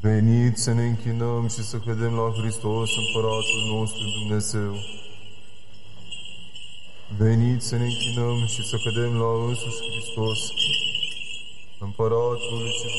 Veniți să ne închinăm și să credem la Hristos, Împăratul nostru Dumnezeu. Veniți să ne închinăm și să cădem la însuși Hristos, Împăratul Cerului.